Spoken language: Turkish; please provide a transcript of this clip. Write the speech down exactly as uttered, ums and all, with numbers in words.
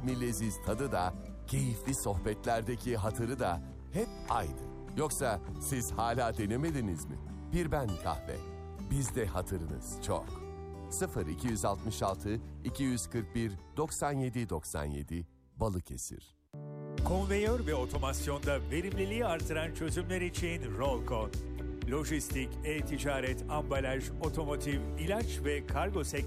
mi leziz tadı da, keyifli sohbetlerdeki hatırı da hep aynı. Yoksa siz hala denemediniz mi? Bir Ben Kahve. Bizde hatırınız çok. sıfır iki altı altı iki kırk bir doksan yedi doksan yedi Balıkesir. Konveyör ve otomasyonda verimliliği artıran çözümler için Rollcon. Lojistik, e-ticaret, ambalaj, otomotiv, ilaç ve kargo sektörü